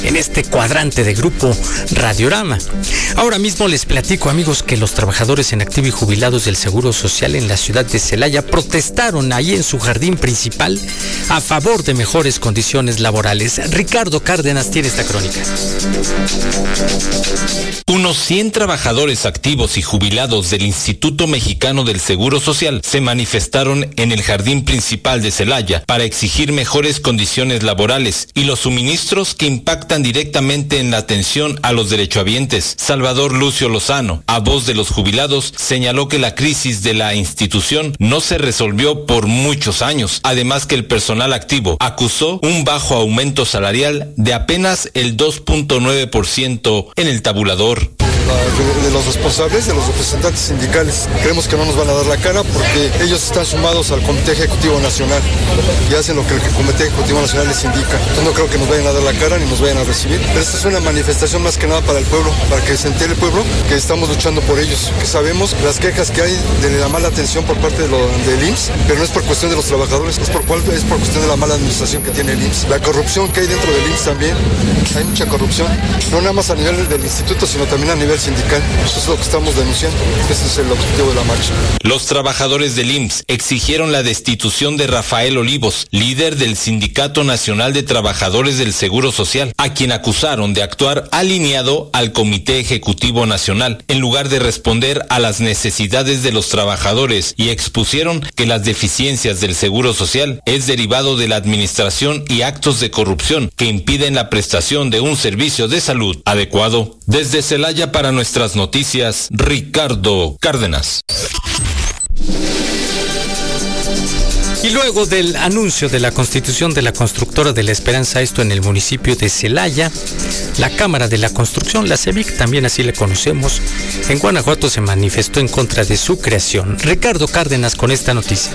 en este cuadrante de Grupo Radiorama. Ahora mismo les platico, amigos, que los trabajadores en activo y jubilados del Seguro Social en la ciudad de Celaya protestaron ahí en su jardín principal a favor de mejores condiciones laborales. Ricardo Cárdenas tiene esta crónica. Unos 100 trabajadores activos y jubilados del Instituto Mexicano del Seguro Social se manifestaron en el jardín principal de Celaya para exigir mejores condiciones laborales y los suministros que impactan directamente en la atención a los derechohabientes. Salvador Lucio Lozano, a voz de los jubilados, señaló que la crisis de la institución no se resolvió por muchos años, además que el personal activo acusó un bajo aumento salarial de apenas el 2.9% en el tabulador. De los responsables, de los representantes sindicales. Creemos que no nos van a dar la cara porque ellos están sumados al Comité Ejecutivo Nacional y hacen lo que el Comité Ejecutivo Nacional les indica. Entonces no creo que nos vayan a dar la cara ni nos vayan a recibir. Pero esta es una manifestación más que nada para el pueblo, para que se entere el pueblo que estamos luchando por ellos, que sabemos las quejas que hay de la mala atención por parte del IMSS, pero no es por cuestión de los trabajadores, es por cuestión de la mala administración que tiene el IMSS. La corrupción que hay dentro del IMSS también, hay mucha corrupción, no nada más a nivel del instituto, sino también a nivel sindical. Eso es lo que estamos denunciando. Ese es el objetivo de la marcha. Los trabajadores del IMSS exigieron la destitución de Rafael Olivos, líder del Sindicato Nacional de Trabajadores del Seguro Social, a quien acusaron de actuar alineado al Comité Ejecutivo Nacional, en lugar de responder a las necesidades de los trabajadores, y expusieron que las deficiencias del Seguro Social es derivado de la administración y actos de corrupción que impiden la prestación de un servicio de salud adecuado. Desde Celaya para nuestras noticias, Ricardo Cárdenas. Y luego del anuncio de la constitución de la constructora de La Esperanza, esto en el municipio de Celaya, la Cámara de la Construcción, la CEMIC, también así le conocemos, en Guanajuato se manifestó en contra de su creación. Ricardo Cárdenas con esta noticia.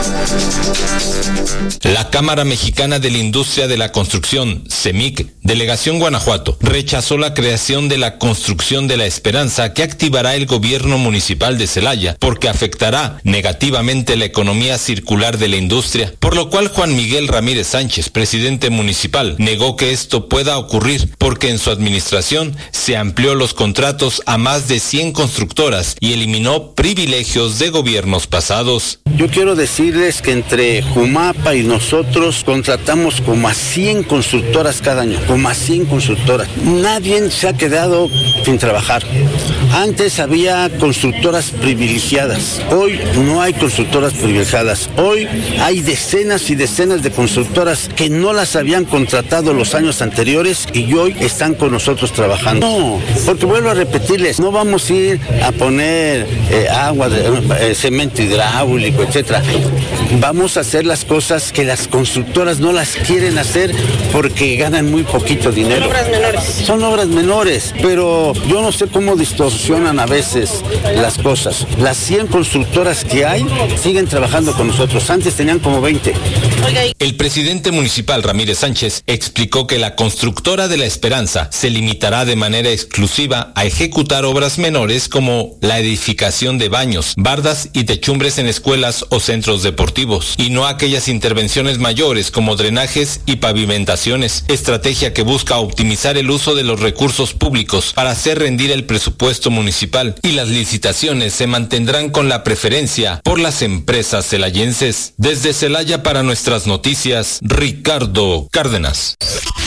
La Cámara Mexicana de la Industria de la Construcción, CEMIC, Delegación Guanajuato, rechazó la creación de la construcción de La Esperanza que activará el gobierno municipal de Celaya, porque afectará negativamente la economía circular de la industria, por lo cual Juan Miguel Ramírez Sánchez, presidente municipal, negó que esto pueda ocurrir porque en su administración se amplió los contratos a más de 100 constructoras y eliminó privilegios de gobiernos pasados. Yo quiero decirles que entre Jumapa y nosotros contratamos como a 100 constructoras cada año, como a 100 constructoras. Nadie se ha quedado sin trabajar. Antes había constructoras privilegiadas, hoy no hay constructoras privilegiadas. Hoy hay decenas y decenas de constructoras que no las habían contratado los años anteriores y hoy están con nosotros trabajando. No, porque vuelvo a repetirles, no vamos a ir a poner agua, cemento hidráulico, etcétera. Vamos a hacer las cosas que las constructoras no las quieren hacer porque ganan muy poquito dinero. Son obras menores. Son obras menores, pero yo no sé cómo distorsionan a veces las cosas. Las 100 constructoras que hay siguen trabajando con nosotros. Antes tenían como 20. El presidente municipal Ramírez Sánchez explicó que la constructora de La Esperanza se limitará de manera exclusiva a ejecutar obras menores como la edificación de baños, bardas y techumbres en escuelas o centros deportivos, y no aquellas intervenciones mayores como drenajes y pavimentaciones, estrategia que busca optimizar el uso de los recursos públicos para hacer rendir el presupuesto municipal, y las licitaciones se mantendrán con la preferencia por las empresas celayenses. Desde Celaya para nuestras noticias, Ricardo Cárdenas.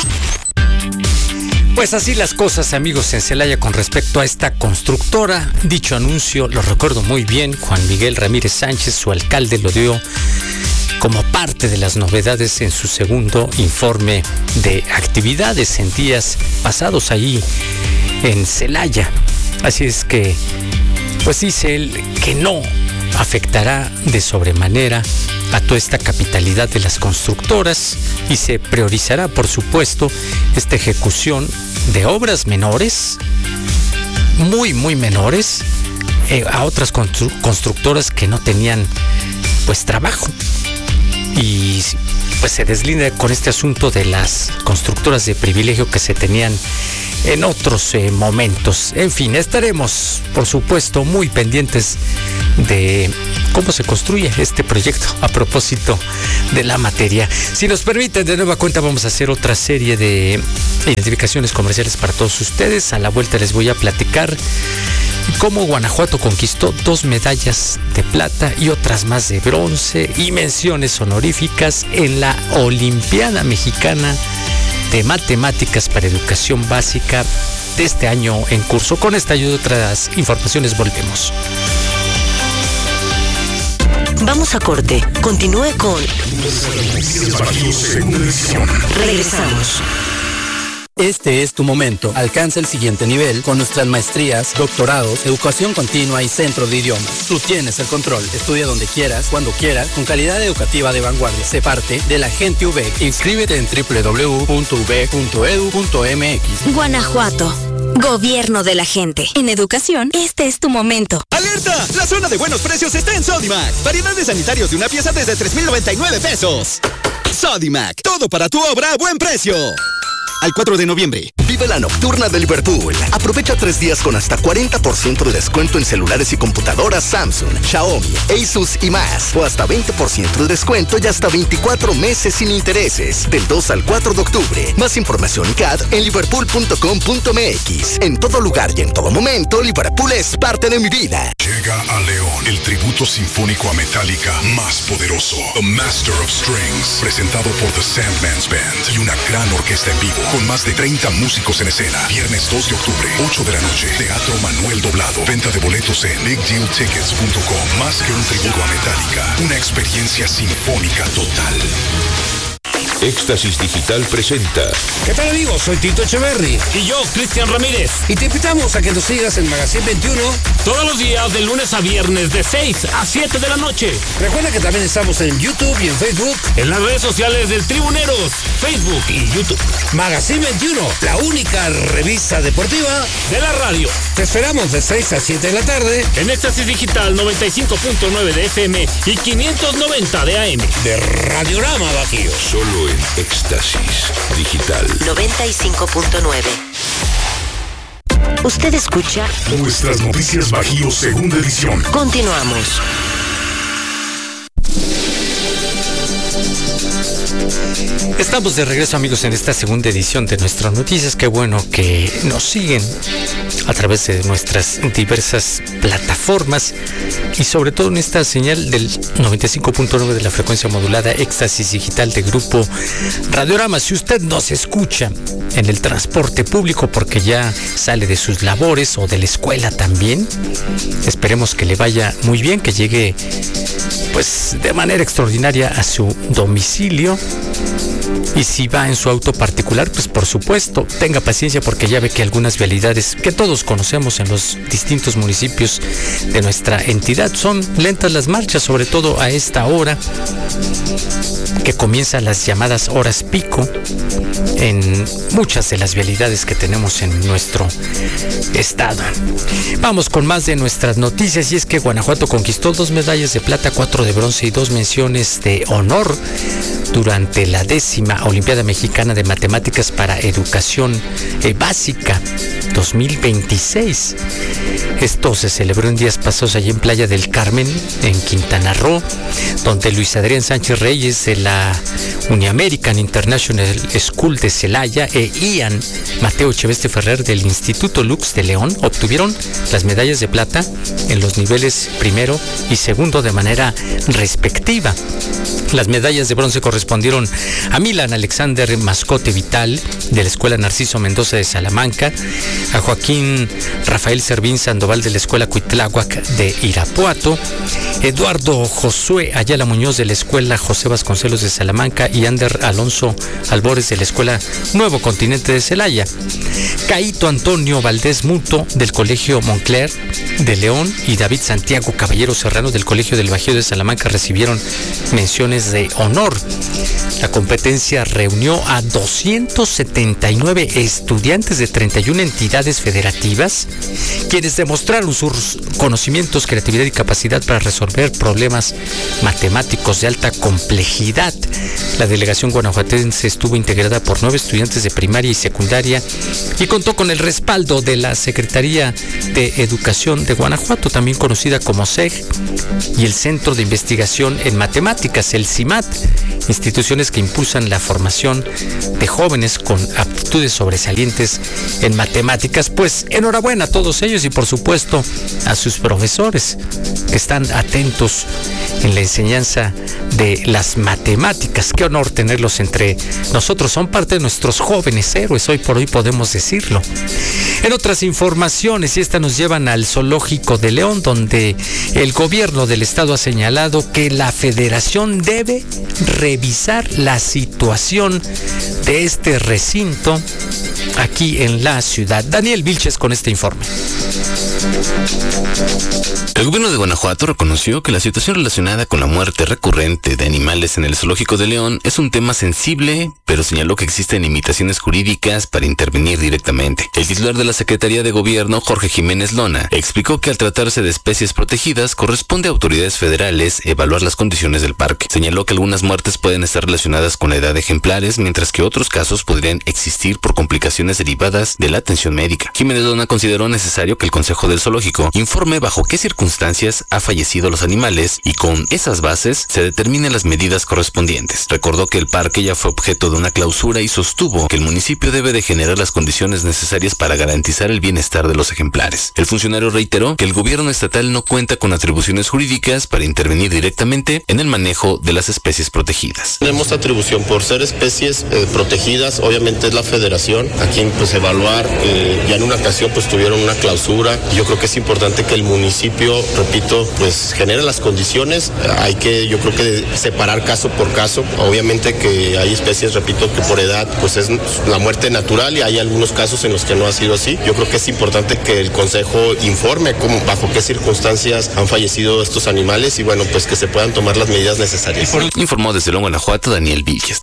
Pues así las cosas, amigos, en Celaya con respecto a esta constructora. Dicho anuncio lo recuerdo muy bien. Juan Miguel Ramírez Sánchez, su alcalde, lo dio como parte de las novedades en su segundo informe de actividades en días pasados allí en Celaya. Así es que, pues dice él que no afectará de sobremanera a toda esta capitalidad de las constructoras y se priorizará, por supuesto, esta ejecución de obras menores, muy menores, a otras constructoras que no tenían pues trabajo. Y pues se deslinda con este asunto de las constructoras de privilegio que se tenían en otros momentos. En fin, estaremos, por supuesto, muy pendientes de cómo se construye este proyecto a propósito de la materia. Si nos permiten, de nueva cuenta vamos a hacer otra serie de identificaciones comerciales para todos ustedes. A la vuelta les voy a platicar cómo Guanajuato conquistó 2 medallas de plata y otras más de bronce y menciones honoríficas en la Olimpiada Mexicana de Matemáticas para Educación Básica de este año en curso. Con esta y otras informaciones volvemos. Vamos a corte. Continúe con Regresamos. Este es tu momento. Alcanza el siguiente nivel con nuestras maestrías, doctorados, educación continua y centro de idiomas. Tú tienes el control. Estudia donde quieras, cuando quieras, con calidad educativa de vanguardia. Sé parte de la gente UVEC. Inscríbete en www.uvec.edu.mx. Guanajuato. Gobierno de la gente. En educación, este es tu momento. ¡Alerta! La zona de buenos precios está en Sodimac. Variedad de sanitarios de una pieza desde 3,099 pesos. Sodimac. Todo para tu obra a buen precio. Al 4 de noviembre. Vive la nocturna de Liverpool. Aprovecha 3 días con hasta 40% de descuento en celulares y computadoras Samsung, Xiaomi, Asus y más. O hasta 20% de descuento y hasta 24 meses sin intereses. Del 2 al 4 de octubre. Más información y CAD en liverpool.com.mx. En todo lugar y en todo momento, Liverpool es parte de mi vida. Llega a León el tributo sinfónico a Metallica más poderoso. The Master of Strings. Presentado por The Sandman's Band y una gran orquesta en vivo. Con más de 30 músicos en escena. Viernes 2 de octubre, 8 de la noche. Teatro Manuel Doblado. Venta de boletos en bigdealtickets.com. Más que un tributo a Metallica. Una experiencia sinfónica total. Éxtasis Digital presenta. ¿Qué tal, amigos? Soy Tito Echeverry. Y yo, Cristian Ramírez. Y te invitamos a que nos sigas en Magazine 21. Todos los días, de lunes a viernes, de 6 a 7 de la noche. Recuerda que también estamos en YouTube y en Facebook. En las redes sociales del Tribuneros, Facebook y YouTube. Magazine 21, la única revista deportiva de la radio. Te esperamos de 6 a 7 de la tarde. En Éxtasis Digital 95.9 de FM y 590 de AM. De Radiorama, Bajío. Solo en Éxtasis Digital 95.9. Usted escucha Nuestras Noticias Bajío, segunda edición. Continuamos. Estamos de regreso, amigos, en esta segunda edición de Nuestras Noticias. Qué bueno que nos siguen a través de nuestras diversas plataformas y sobre todo en esta señal del 95.9 de la frecuencia modulada Éxtasis Digital de Grupo Radiorama. Si usted nos escucha en el transporte público porque ya sale de sus labores o de la escuela también, esperemos que le vaya muy bien, que llegue pues de manera extraordinaria a su domicilio. Y si va en su auto particular, pues por supuesto, tenga paciencia porque ya ve que algunas vialidades que todos conocemos en los distintos municipios de nuestra entidad son lentas las marchas, sobre todo a esta hora que comienzan las llamadas horas pico en muchas de las vialidades que tenemos en nuestro estado. Vamos con más de nuestras noticias, y es que Guanajuato conquistó 2 medallas de plata, 4 de bronce y 2 menciones de honor durante la 10ª Olimpiada Mexicana de Matemáticas para Educación Básica 2026. Esto se celebró en días pasados allí en Playa del Carmen, en Quintana Roo, donde Luis Adrián Sánchez Reyes de la Uniamerican International School de Celaya e Ian Mateo Echeveste Ferrer del Instituto Lux de León obtuvieron las medallas de plata en los niveles primero y segundo de manera respectiva. Las medallas de bronce correspondieron a Milan Alexander Mascote Vital de la Escuela Narciso Mendoza de Salamanca, a Joaquín Rafael Servín Sandoval de la Escuela Cuitláhuac de Irapuato, Eduardo Josué Ayala Muñoz de la Escuela José Vasconcelos de Salamanca y Ander Alonso Albores de la Escuela Nuevo Continente de Celaya. Caíto Antonio Valdés Muto del Colegio Moncler de León y David Santiago Caballero Serrano del Colegio del Bajío de Salamanca recibieron menciones de honor. La competencia reunió a 279 estudiantes de 31 entidades federativas, quienes demostraron sus conocimientos, creatividad y capacidad para resolver problemas matemáticos de alta complejidad. La delegación guanajuatense estuvo integrada por 9 estudiantes de primaria y secundaria y contó con el respaldo de la Secretaría de Educación de Guanajuato, también conocida como SEG, y el Centro de Investigación en Matemáticas, el CIMAT, instituciones que impulsan la formación de jóvenes con aptitudes sobresalientes en matemáticas. Pues enhorabuena a todos ellos y por supuesto a sus profesores que están atentos en la enseñanza de las matemáticas. Qué honor tenerlos entre nosotros, son parte de nuestros jóvenes héroes, hoy por hoy podemos decirlo. En otras informaciones, y estas nos llevan al Zoológico de León, donde el gobierno del estado ha señalado que la federación debe revisar la situación de este recinto aquí en la ciudad. Daniel Vilches con este informe. El gobierno de Guanajuato reconoció que la situación relacionada con la muerte recurrente de animales en el Zoológico de León es un tema sensible, pero señaló que existen limitaciones jurídicas para intervenir directamente. El titular de la Secretaría de Gobierno, Jorge Jiménez Lona, explicó que al tratarse de especies protegidas, corresponde a autoridades federales evaluar las condiciones del parque. Señaló que algunas muertes pueden estar relacionadas con la edad de ejemplares, mientras que otros casos podrían existir por complicaciones derivadas de la atención médica. Jiménez Lona consideró necesario que el Consejo del Zoológico informe bajo qué circunstancias ha fallecido los animales y con esas bases se determinen las medidas correspondientes. Recordó que el parque ya fue objeto de una clausura y sostuvo que el municipio debe de generar las condiciones necesarias para garantizar el bienestar de los ejemplares. El funcionario reiteró que el gobierno estatal no cuenta con atribuciones jurídicas para intervenir directamente en el manejo de las especies protegidas. Tenemos atribución por ser especies protegidas, obviamente es la federación a quien pues evaluar, ya en una ocasión pues tuvieron una clausura. Yo creo que es importante que el municipio, repito, pues genere las condiciones. Hay que, yo creo que separar caso por caso. Obviamente que hay especies, repito, que por edad pues es la muerte natural y hay algunos casos en los que no ha sido así. Yo creo que es importante que el Consejo informe bajo qué circunstancias han fallecido estos animales y bueno, pues que se puedan tomar las medidas necesarias. Informó desde León, Guanajuato, Daniel Vilches.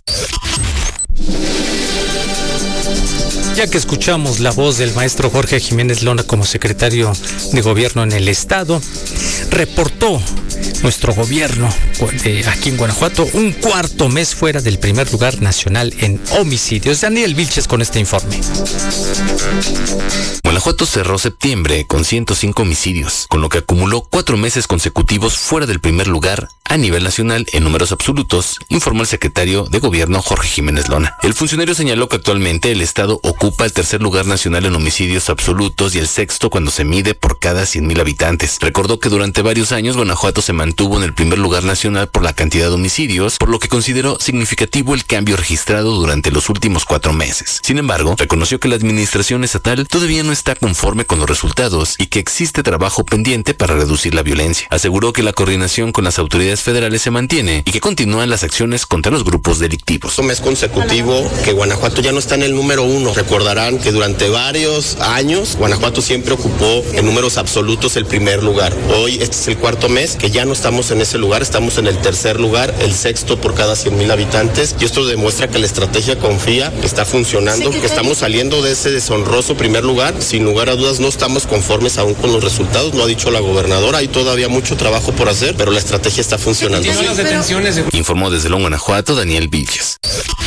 Ya que escuchamos la voz del maestro Jorge Jiménez Lona como secretario de Gobierno en el estado, reportó nuestro gobierno aquí en Guanajuato un cuarto mes fuera del primer lugar nacional en homicidios. Daniel Vilches con este informe. Guanajuato cerró septiembre con 105 homicidios, con lo que acumuló 4 meses consecutivos fuera del primer lugar a nivel nacional en números absolutos, informó el secretario de Gobierno Jorge Jiménez Lona. El funcionario señaló que actualmente el estado ocupa el tercer lugar nacional en homicidios absolutos y el sexto cuando se mide por cada 100,000 habitantes. Recordó que durante varios años Guanajuato se mantuvo en el primer lugar nacional por la cantidad de homicidios, por lo que consideró significativo el cambio registrado durante los últimos 4 meses. Sin embargo, reconoció que la administración estatal todavía no está conforme con los resultados y que existe trabajo pendiente para reducir la violencia. Aseguró que la coordinación con las autoridades federales se mantiene y que continúan las acciones contra los grupos delictivos. Un mes consecutivo que Guanajuato ya no está en el número 1. Recordarán que durante varios años Guanajuato siempre ocupó en números absolutos el primer lugar. Hoy este es el cuarto mes que ya no estamos en ese lugar, estamos en el tercer lugar, el sexto por cada 100,000 habitantes y esto demuestra que la estrategia Confía está funcionando, que estamos saliendo de ese deshonroso primer lugar. Sin lugar a dudas no estamos conformes aún con los resultados, lo ha dicho la gobernadora, hay todavía mucho trabajo por hacer, pero la estrategia está funcionando. Informó desde León, Guanajuato, Daniel Vilches.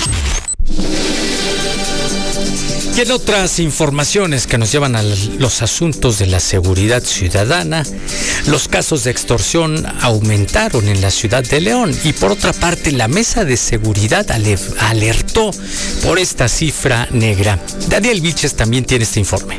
Y en otras informaciones que nos llevan a los asuntos de la seguridad ciudadana, los casos de extorsión aumentaron en la ciudad de León y por otra parte la mesa de seguridad alertó por esta cifra negra. Daniel Vilches también tiene este informe.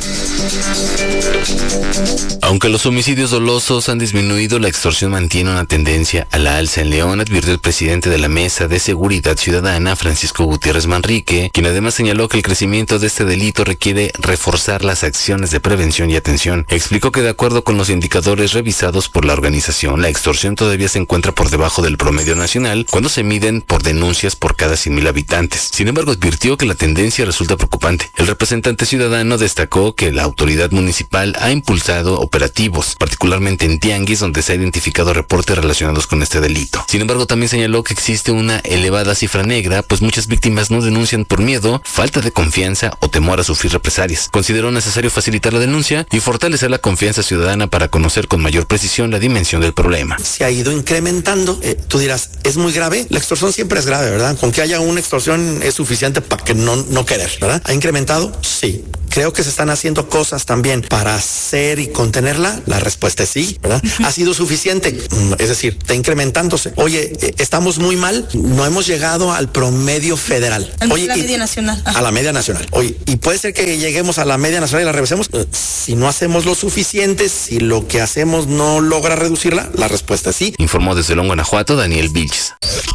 Aunque los homicidios dolosos han disminuido, la extorsión mantiene una tendencia a la alza en León, advirtió el presidente de la Mesa de Seguridad Ciudadana, Francisco Gutiérrez Manrique, quien además señaló que el crecimiento de este delito requiere reforzar las acciones de prevención y atención. Explicó que de acuerdo con los indicadores revisados por la organización, la extorsión todavía se encuentra por debajo del promedio nacional cuando se miden por denuncias por cada 100,000 habitantes. Sin embargo, advirtió que la tendencia resulta preocupante. El representante ciudadano destacó que la autoridad municipal ha impulsado operativos, particularmente en tianguis, donde se ha identificado reportes relacionados con este delito. Sin embargo, también señaló que existe una elevada cifra negra, pues muchas víctimas no denuncian por miedo, falta de confianza o temor a sufrir represalias. Consideró necesario facilitar la denuncia y fortalecer la confianza ciudadana para conocer con mayor precisión la dimensión del problema. Se ha ido incrementando. Tú dirás, ¿es muy grave? La extorsión siempre es grave, ¿verdad? Con que haya una extorsión es suficiente para que no querer, ¿verdad? ¿Ha incrementado? Sí. Creo que se están haciendo cosas también para hacer y contenerla. La respuesta es sí, ¿verdad? ¿Ha sido suficiente? Es decir, está incrementándose. Oye, estamos muy mal. No hemos llegado al promedio federal. Oye, la media nacional. A la media nacional. Oye, y puede ser que lleguemos a la media nacional y la revisemos. Si no hacemos lo suficiente, si lo que hacemos no logra reducirla, la respuesta es sí. Informó desde León, Guanajuato, Daniel Vilches.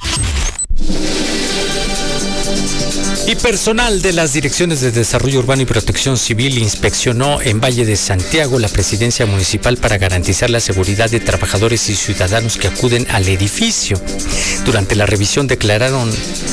Y personal de las Direcciones de Desarrollo Urbano y Protección Civil inspeccionó en Valle de Santiago la presidencia municipal para garantizar la seguridad de trabajadores y ciudadanos que acuden al edificio. Durante la revisión detectaron,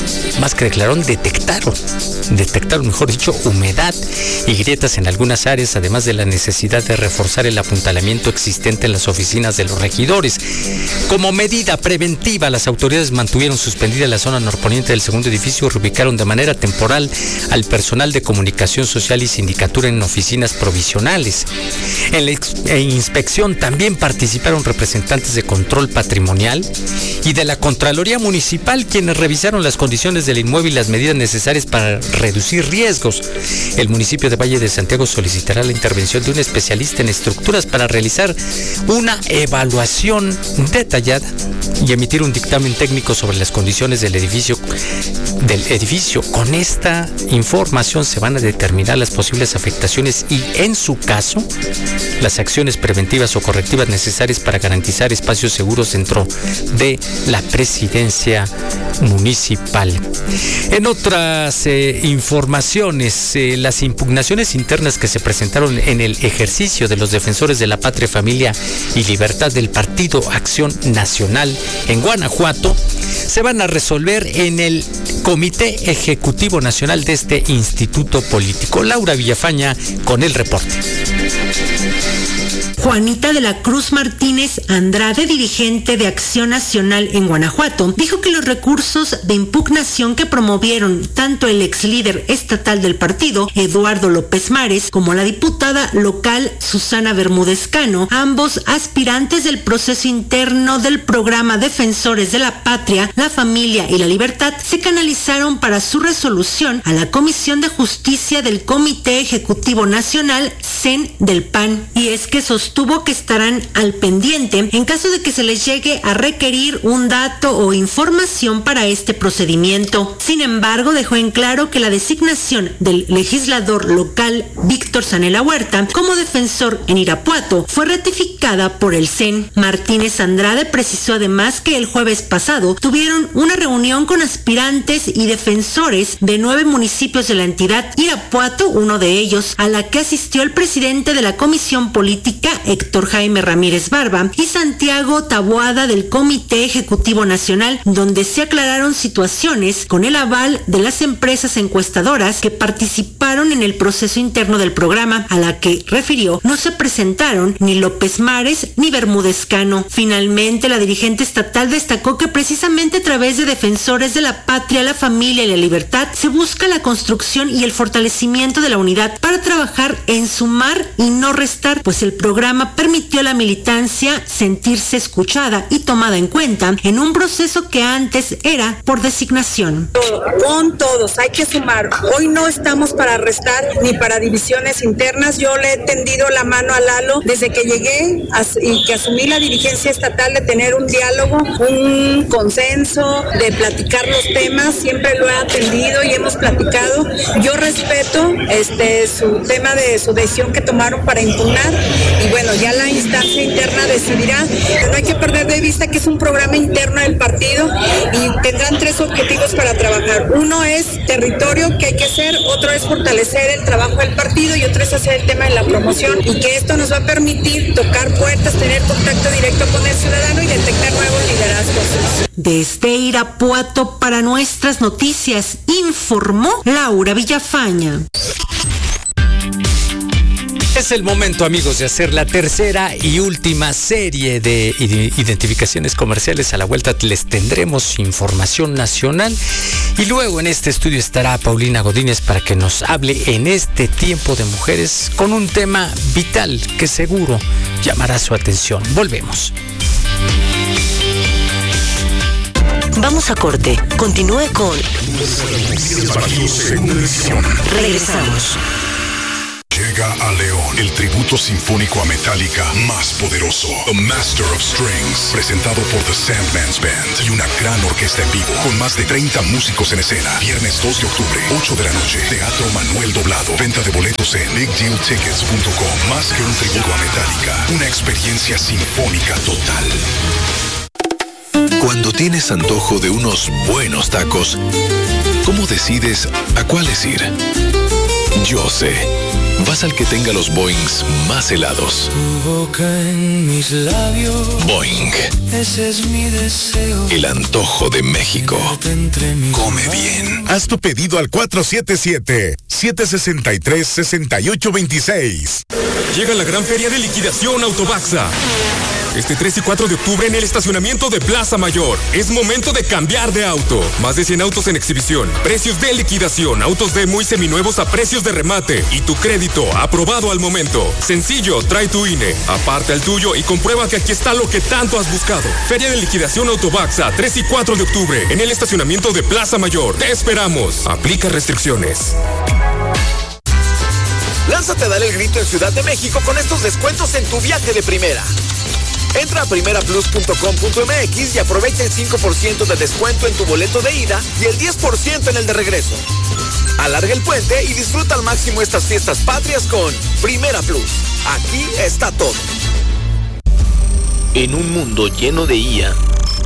mejor dicho, humedad y grietas en algunas áreas, además de la necesidad de reforzar el apuntalamiento existente en las oficinas de los regidores. Como medida preventiva, las autoridades mantuvieron suspendida la zona norponiente del segundo edificio y reubicaron de manera temporal al personal de comunicación social y sindicatura en oficinas provisionales. En la inspección también participaron representantes de control patrimonial y de la Contraloría Municipal, quienes revisaron las condiciones del inmueble y las medidas necesarias para reducir riesgos. El municipio de Valle de Santiago solicitará la intervención de un especialista en estructuras para realizar una evaluación detallada y emitir un dictamen técnico sobre las condiciones del edificio. Con esta información se van a determinar las posibles afectaciones y, en su caso, las acciones preventivas o correctivas necesarias para garantizar espacios seguros dentro de la presidencia municipal. En otras informaciones, las impugnaciones internas que se presentaron en el ejercicio de los defensores de la patria, familia y libertad del Partido Acción Nacional en Guanajuato se van a resolver en el Comité Ejecutivo Nacional de este instituto político. Laura Villafaña con el reporte. Juanita de la Cruz Martínez Andrade, dirigente de Acción Nacional en Guanajuato, dijo que los recursos de impugnación que promovieron tanto el ex líder estatal del partido, Eduardo López Mares, como la diputada local Susana Bermúdez Cano, ambos aspirantes del proceso interno del programa Defensores de la Patria, la Familia y la Libertad, se canalizaron para su resolución a la Comisión de Justicia del Comité Ejecutivo Nacional, CEN del PAN. Y es que sostuvo que estarán al pendiente en caso de que se les llegue a requerir un dato o información para este procedimiento. Sin embargo, dejó en claro que la designación del legislador local Víctor Zanella Huerta como defensor en Irapuato fue ratificada por el CEN. Martínez Andrade precisó además que el jueves pasado tuvieron una reunión con aspirantes y defensores de 9 municipios de la entidad, Irapuato uno de ellos, a la que asistió el presidente de la Comisión Política, Héctor Jaime Ramírez Barba, y Santiago Taboada del Comité Ejecutivo Nacional, donde se aclararon situaciones con el aval de las empresas encuestadoras que participaron en el proceso interno del programa, a la que refirió no se presentaron ni López Mares ni Bermúdez Cano. Finalmente, la dirigente estatal destacó que precisamente a través de Defensores de la Patria, la Familia y la Libertad se busca la construcción y el fortalecimiento de la unidad para trabajar en sumar y no restar, pues el programa permitió a la militancia sentirse escuchada y tomada en cuenta en un proceso que antes era por designación. Con todos, hay que sumar. Hoy no estamos para restar ni para divisiones internas. Yo le he tendido la mano a Lalo desde que llegué y que asumí la dirigencia estatal, de tener un diálogo, un consenso, de platicar los temas. Siempre lo he atendido y hemos platicado. Yo respeto su tema de su decisión que tomaron para impugnar, y bueno, ya la instancia interna decidirá. Pero no hay que perder de vista que es un programa interno del partido y tendrán 3 objetivos para trabajar. Uno es territorio, que hay que hacer; otro es fortalecer el trabajo del partido, y otro es hacer el tema de la promoción, y que esto nos va a permitir tocar puertas, tener contacto directo con el ciudadano y detectar nuevos liderazgos. Desde Irapuato para Nuestras Noticias, informó Laura Villafaña. Es el momento, amigos, de hacer la tercera y última serie de identificaciones comerciales. A la vuelta les tendremos información nacional y luego en este estudio estará Paulina Godínez para que nos hable en este tiempo de mujeres con un tema vital que seguro llamará su atención. Volvemos. Vamos a corte. Continúe con Regresamos. Llega a León el tributo sinfónico a Metallica más poderoso, The Master of Strings, presentado por The Sandman's Band y una gran orquesta en vivo con más de 30 músicos en escena. Viernes 2 de octubre, 8 de la noche, Teatro Manuel Doblado. Venta de boletos en bigdealtickets.com. Más que un tributo a Metallica, una experiencia sinfónica total. Cuando tienes antojo de unos buenos tacos, ¿cómo decides a cuáles ir? Yo sé. Vas al que tenga los Boings más helados. Tu boca en mis labios. Boing. Ese es mi deseo. El antojo de México. Come bien. Haz tu pedido al 477-763-6826. Llega la gran feria de liquidación Autobaxa. Este 3 y 4 de octubre en el estacionamiento de Plaza Mayor. Es momento de cambiar de auto. Más de 100 autos en exhibición. Precios de liquidación. Autos demo y seminuevos a precios de remate. Y tu crédito aprobado al momento. Sencillo, trae tu INE. Aparte el tuyo y comprueba que aquí está lo que tanto has buscado. Feria de liquidación Autobaxa, 3 y 4 de octubre. En el estacionamiento de Plaza Mayor. Te esperamos. Aplica restricciones. Lánzate a dar el grito en Ciudad de México con estos descuentos en tu viaje de primera. Entra a primeraplus.com.mx y aprovecha el 5% de descuento en tu boleto de ida y el 10% en el de regreso. Alarga el puente y disfruta al máximo estas fiestas patrias con Primera Plus. Aquí está todo. En un mundo lleno de IA.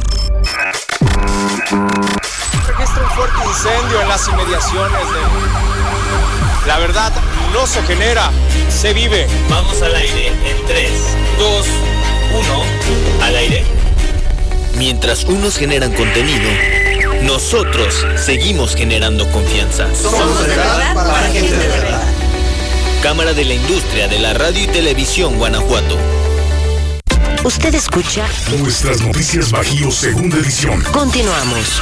Registra un fuerte incendio en las inmediaciones de... La verdad, no se genera, se vive. Vamos al aire en 3, 2, 1, al aire. Mientras unos generan contenido, nosotros seguimos generando confianza. Somos de verdad para gente de verdad. Cámara de la Industria de la Radio y Televisión Guanajuato. Usted escucha Nuestras Noticias Bajío, segunda edición. Continuamos.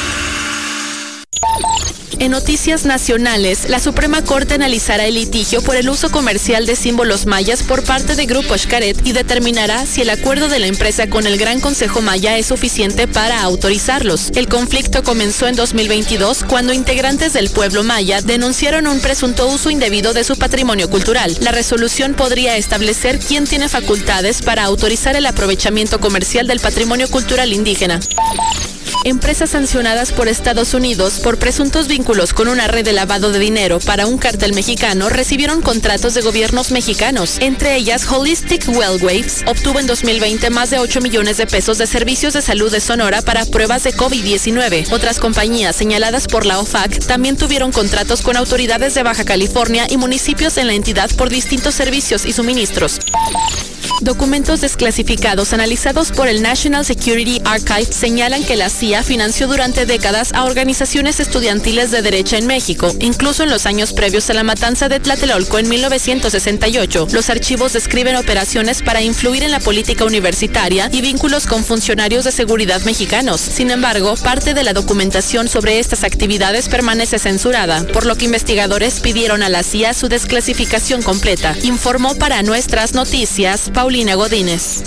En noticias nacionales, la Suprema Corte analizará el litigio por el uso comercial de símbolos mayas por parte de Grupo Xcaret y determinará si el acuerdo de la empresa con el Gran Consejo Maya es suficiente para autorizarlos. El conflicto comenzó en 2022 cuando integrantes del pueblo maya denunciaron un presunto uso indebido de su patrimonio cultural. La resolución podría establecer quién tiene facultades para autorizar el aprovechamiento comercial del patrimonio cultural indígena. Empresas sancionadas por Estados Unidos por presuntos vínculos con una red de lavado de dinero para un cártel mexicano recibieron contratos de gobiernos mexicanos. Entre ellas, Holistic Wellwaves obtuvo en 2020 más de 8 millones de pesos de servicios de salud de Sonora para pruebas de COVID-19. Otras compañías señaladas por la OFAC también tuvieron contratos con autoridades de Baja California y municipios en la entidad por distintos servicios y suministros. Documentos desclasificados analizados por el National Security Archive señalan que la CIA financió durante décadas a organizaciones estudiantiles de derecha en México, incluso en los años previos a la matanza de Tlatelolco en 1968. Los archivos describen operaciones para influir en la política universitaria y vínculos con funcionarios de seguridad mexicanos. Sin embargo, parte de la documentación sobre estas actividades permanece censurada, por lo que investigadores pidieron a la CIA su desclasificación completa. Informó para Nuestras Noticias Paulina Godínez.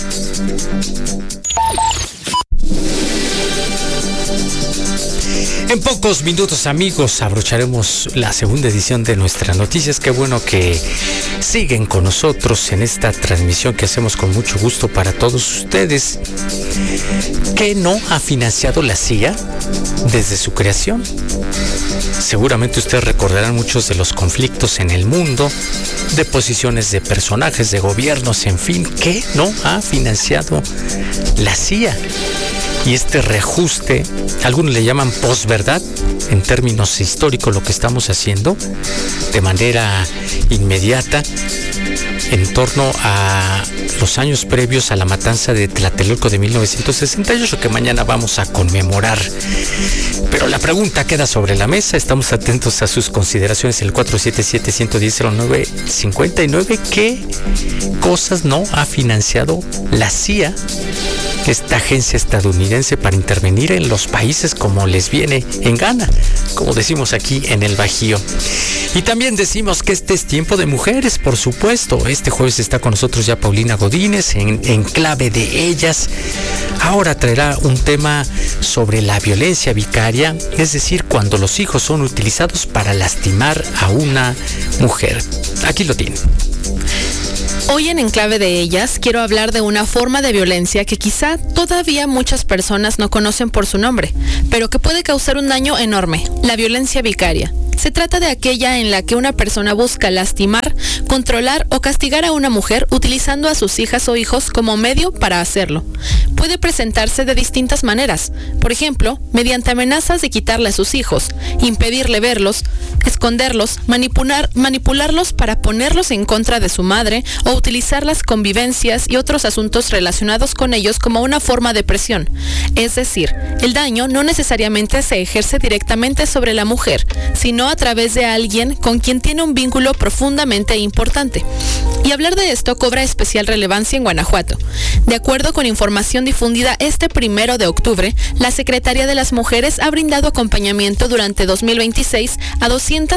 En pocos minutos, amigos, abrocharemos la segunda edición de Nuestras Noticias. Qué bueno que siguen con nosotros en esta transmisión que hacemos con mucho gusto para todos ustedes. ¿Qué no ha financiado la CIA desde su creación? Seguramente ustedes recordarán muchos de los conflictos en el mundo, de posiciones de personajes, de gobiernos, en fin. ¿Qué no ha financiado la CIA? Y este reajuste, algunos le llaman posverdad, en términos históricos lo que estamos haciendo, de manera inmediata, en torno a los años previos a la matanza de Tlatelolco de 1968, que mañana vamos a conmemorar. Pero la pregunta queda sobre la mesa, estamos atentos a sus consideraciones, el 477-110-0959. ¿Qué cosas no ha financiado la CIA, esta agencia estadounidense, para intervenir en los países como les viene en gana, como decimos aquí en el Bajío? Y también decimos que este es tiempo de mujeres, por supuesto. Este jueves está con nosotros ya Paulina Godínez en clave de ellas. Ahora traerá un tema sobre la violencia vicaria, es decir, cuando los hijos son utilizados para lastimar a una mujer. Aquí lo tienen. Hoy en Enclave de Ellas quiero hablar de una forma de violencia que quizá todavía muchas personas no conocen por su nombre, pero que puede causar un daño enorme: la violencia vicaria. Se trata de aquella en la que una persona busca lastimar, controlar o castigar a una mujer utilizando a sus hijas o hijos como medio para hacerlo. Puede presentarse de distintas maneras, por ejemplo, mediante amenazas de quitarle a sus hijos, impedirle verlos, esconderlos, manipularlos para ponerlos en contra de su madre o utilizar las convivencias y otros asuntos relacionados con ellos como una forma de presión. Es decir, el daño no necesariamente se ejerce directamente sobre la mujer, sino a través de alguien con quien tiene un vínculo profundamente importante. Y hablar de esto cobra especial relevancia en Guanajuato. De acuerdo con información difundida este 1 de octubre, la Secretaría de las Mujeres ha brindado acompañamiento durante 2026 a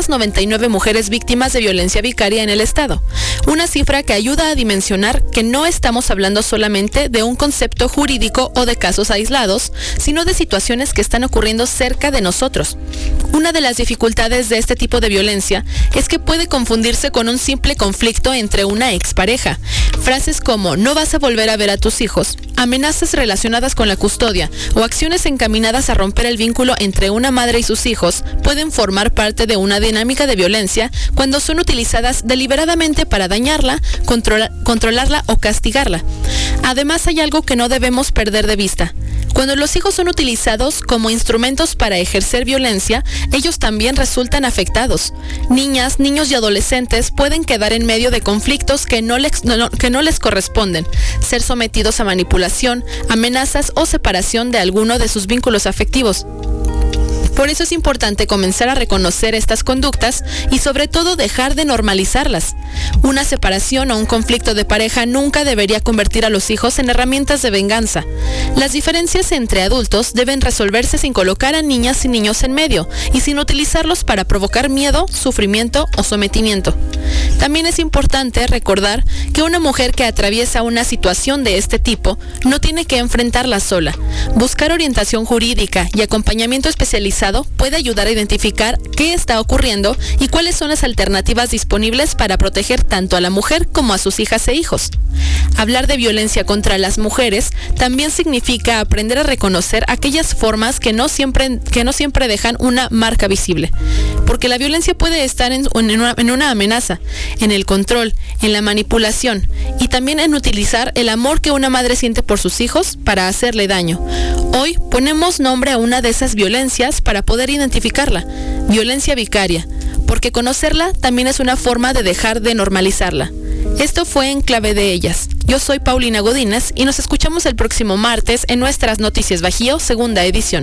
299 mujeres víctimas de violencia vicaria en el estado. Una cifra que ayuda a dimensionar que no estamos hablando solamente de un concepto jurídico o de casos aislados, sino de situaciones que están ocurriendo cerca de nosotros. Una de las dificultades de este tipo de violencia es que puede confundirse con un simple conflicto entre una expareja. Frases como "no vas a volver a ver a tus hijos", amenazas relacionadas con la custodia o acciones encaminadas a romper el vínculo entre una madre y sus hijos pueden formar parte de una dinámica de violencia cuando son utilizadas deliberadamente para dañarla, controlarla o castigarla. Además, hay algo que no debemos perder de vista. Cuando los hijos son utilizados como instrumentos para ejercer violencia, ellos también resultan afectados. Niñas, niños y adolescentes pueden quedar en medio de conflictos que no les corresponden, ser sometidos a manipulación, amenazas o separación de alguno de sus vínculos afectivos. Por eso es importante comenzar a reconocer estas conductas y sobre todo dejar de normalizarlas. Una separación o un conflicto de pareja nunca debería convertir a los hijos en herramientas de venganza. Las diferencias entre adultos deben resolverse sin colocar a niñas y niños en medio y sin utilizarlos para provocar miedo, sufrimiento o sometimiento. También es importante recordar que una mujer que atraviesa una situación de este tipo no tiene que enfrentarla sola. Buscar orientación jurídica y acompañamiento especializado puede ayudar a identificar qué está ocurriendo y cuáles son las alternativas disponibles para proteger tanto a la mujer como a sus hijas e hijos. Hablar de violencia contra las mujeres también significa aprender a reconocer aquellas formas que no siempre dejan una marca visible, porque la violencia puede estar en una amenaza, en el control, en la manipulación y también en utilizar el amor que una madre siente por sus hijos para hacerle daño. Hoy ponemos nombre a una de esas violencias para poder identificarla: violencia vicaria, porque conocerla también es una forma de dejar de normalizarla. Esto fue Enclave de Ellas. Yo soy Paulina Godínez y nos escuchamos el próximo martes en nuestras Noticias Bajío, segunda edición.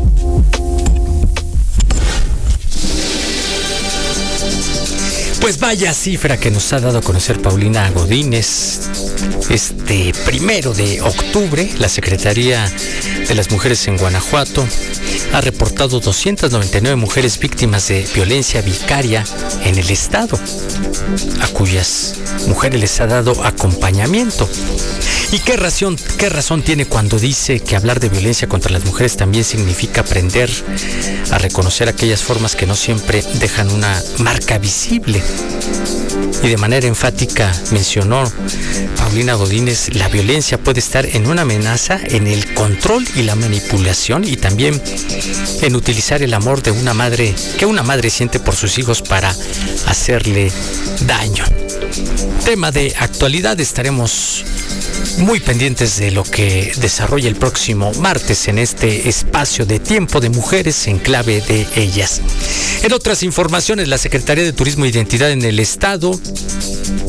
Pues vaya cifra que nos ha dado a conocer Paulina Godínez. Este 1 de octubre, la Secretaría de las Mujeres en Guanajuato ha reportado 299 mujeres víctimas de violencia vicaria en el estado, a cuyas mujeres les ha dado acompañamiento. ¿Y qué razón tiene cuando dice que hablar de violencia contra las mujeres también significa aprender a reconocer aquellas formas que no siempre dejan una marca visible? Y de manera enfática mencionó Paulina Godínez, la violencia puede estar en una amenaza, en el control y la manipulación, y también en utilizar el amor de una madre, que una madre siente por sus hijos para hacerle daño. Tema de actualidad, estaremos muy pendientes de lo que desarrolla el próximo martes en este espacio de Tiempo de Mujeres en Clave de Ellas. En otras informaciones, la Secretaría de Turismo e Identidad en el Estado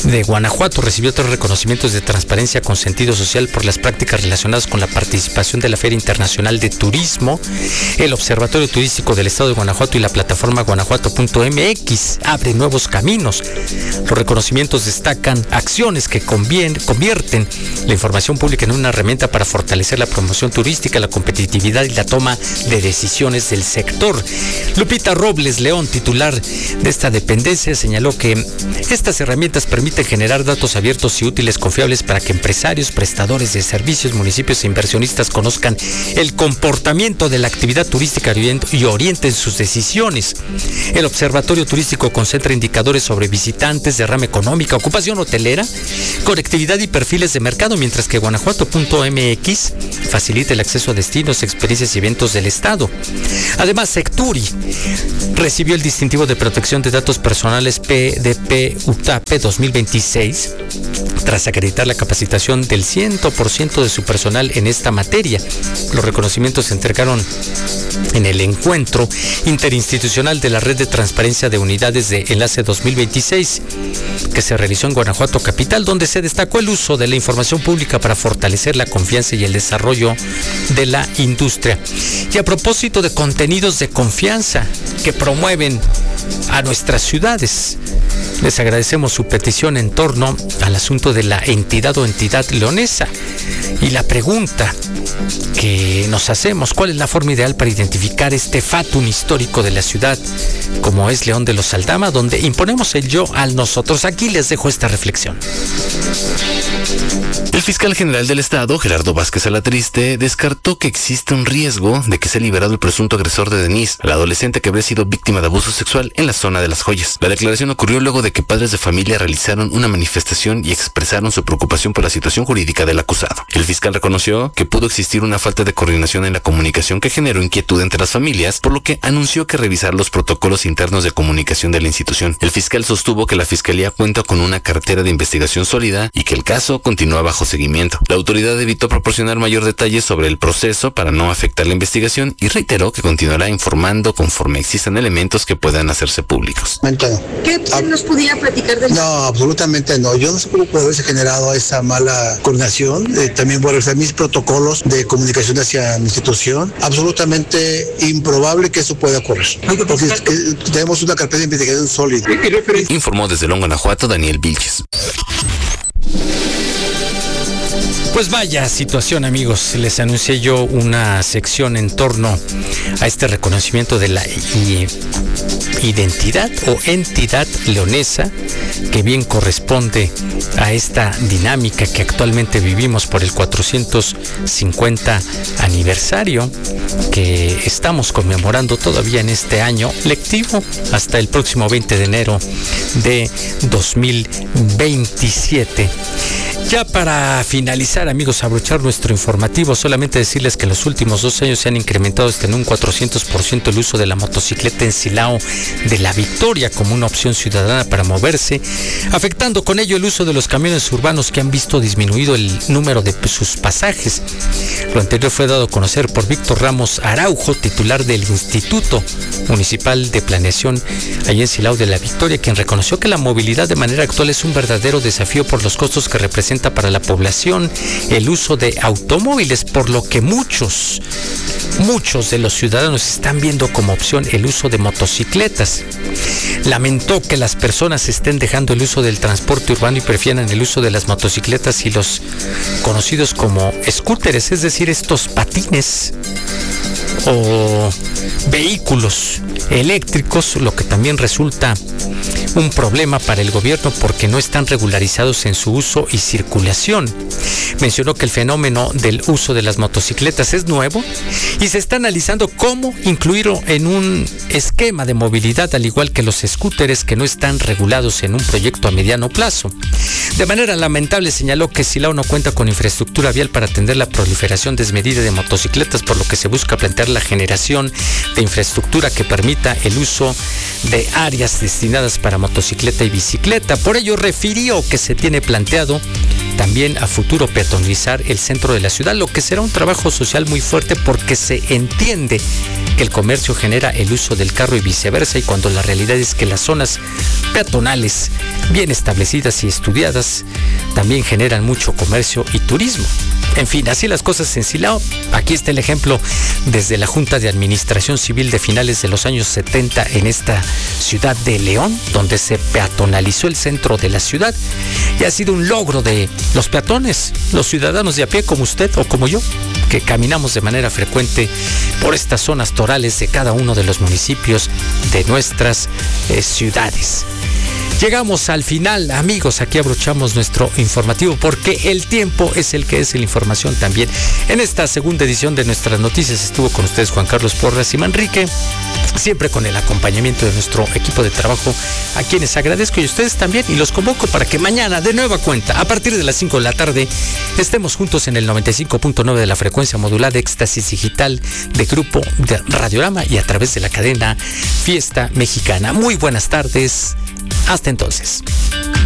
de Guanajuato recibió 3 reconocimientos de transparencia con sentido social por las prácticas relacionadas con la participación de la Feria Internacional de Turismo, el Observatorio Turístico del Estado de Guanajuato y la plataforma guanajuato.mx. Abre nuevos caminos. Los reconocimientos destacan acciones que convierten la información pública en una herramienta para fortalecer la promoción turística, la competitividad y la toma de decisiones del sector. Lupita Robles León, titular de esta dependencia, señaló que estas herramientas permiten generar datos abiertos y útiles, confiables para que empresarios, prestadores de servicios, municipios e inversionistas conozcan el comportamiento de la actividad turística y orienten sus decisiones. El Observatorio Turístico concentra indicadores sobre visitantes, derrama económica, ocupación hotelera, conectividad y perfiles de mercado, mientras que guanajuato.mx facilita el acceso a destinos, experiencias y eventos del Estado. Además, Secturi recibió el distintivo de protección de datos personales PDP-UTAPE 2026 tras acreditar la capacitación del 100% de su personal en esta materia. Los reconocimientos se entregaron en el encuentro interinstitucional de la Red de Transparencia de Unidades de Enlace 2026 que se realizó en Guanajuato Capital, donde se destacó el uso de la información pública para fortalecer la confianza y el desarrollo de la industria. Y a propósito de contenidos de confianza que promueven a nuestras ciudades, les agradecemos su petición en torno al asunto de la entidad o entidad leonesa. Y la pregunta que nos hacemos, ¿cuál es la forma ideal para identificar este fatum histórico de la ciudad como es León de los Aldama, donde imponemos el yo al nosotros? Aquí les dejo esta reflexión. El fiscal general del Estado, Gerardo Vázquez Alatriste, descartó que existe un riesgo de que sea liberado el presunto agresor de Denise, la adolescente que habría sido víctima de abuso sexual en la zona de Las Joyas. La declaración ocurrió luego de que padres de familia realizaron una manifestación y expresaron su preocupación por la situación jurídica del acusado. El fiscal reconoció que pudo existir una falta de coordinación en la comunicación que generó inquietud entre las familias, por lo que anunció que revisar los protocolos internos de comunicación de la institución. El fiscal sostuvo que la fiscalía cuenta con una cartera de investigación sólida y que el caso continúa bajo seguimiento. La autoridad evitó proporcionar mayor detalle sobre el proceso para no afectar la investigación y reiteró que continuará informando conforme existan elementos que puedan hacerse públicos. ¿Qué nos pudiera platicar de eso? No, absolutamente no. Yo no sé cómo puede haberse generado esa mala coordinación. También por mis protocolos de comunicación hacia mi institución. Absolutamente improbable que eso pueda ocurrir. Porque tenemos una carpeta de investigación sólida. Informó desde León, Guanajuato, Daniel Vilches. Pues vaya situación, amigos. Les anuncié yo una sección en torno a este reconocimiento de la identidad o entidad leonesa, que bien corresponde a esta dinámica que actualmente vivimos por el 450 aniversario que estamos conmemorando todavía en este año lectivo hasta el próximo 20 de enero de 2027. Ya para finalizar, amigos, abrochar nuestro informativo, solamente decirles que en los últimos 2 años se han incrementado hasta en un 400% el uso de la motocicleta en Silao de la Victoria como una opción ciudadana para moverse, afectando con ello el uso de los camiones urbanos, que han visto disminuido el número de sus pasajes. Lo anterior fue dado a conocer por Víctor Ramos Araujo, titular del Instituto Municipal de Planeación allí en Silao de la Victoria, quien reconoció que la movilidad de manera actual es un verdadero desafío por los costos que representa para la población el uso de automóviles, por lo que muchos de los ciudadanos están viendo como opción el uso de motocicletas. Lamentó que las personas estén dejando el uso del transporte urbano y prefieran el uso de las motocicletas y los conocidos como scooters, es decir, estos patines o vehículos eléctricos, lo que también resulta un problema para el gobierno porque no están regularizados en su uso y circulación. Mencionó que el fenómeno del uso de las motocicletas es nuevo y se está analizando cómo incluirlo en un esquema de movilidad, al igual que los scooters que no están regulados en un proyecto a mediano plazo. De manera lamentable, señaló que Silao no cuenta con infraestructura vial para atender la proliferación desmedida de motocicletas, por lo que se busca plantear la generación de infraestructura que permita el uso de áreas destinadas para motocicleta y bicicleta. Por ello refirió que se tiene planteado también a futuro peatonalizar el centro de la ciudad, lo que será un trabajo social muy fuerte porque se entiende que el comercio genera el uso del carro y viceversa, y cuando la realidad es que las zonas peatonales bien establecidas y estudiadas también generan mucho comercio y turismo. En fin, así las cosas en Silao. Aquí está el ejemplo desde la Junta de Administración Civil de finales de los años 70 en esta ciudad de León, donde se peatonalizó el centro de la ciudad, y ha sido un logro de los peatones, los ciudadanos de a pie como usted o como yo, que caminamos de manera frecuente por estas zonas torales de cada uno de los municipios de nuestras ciudades. Llegamos al final, amigos, aquí abrochamos nuestro informativo porque el tiempo es el que es, la información también. En esta segunda edición de nuestras noticias estuvo con ustedes Juan Carlos Porras y Manrique, siempre con el acompañamiento de nuestro equipo de trabajo, a quienes agradezco y a ustedes también, y los convoco para que mañana de nueva cuenta, a partir de las 5 de la tarde, estemos juntos en el 95.9 de la frecuencia modulada Éxtasis Digital de Grupo de Radiorama y a través de la cadena Fiesta Mexicana. Muy buenas tardes. Hasta entonces.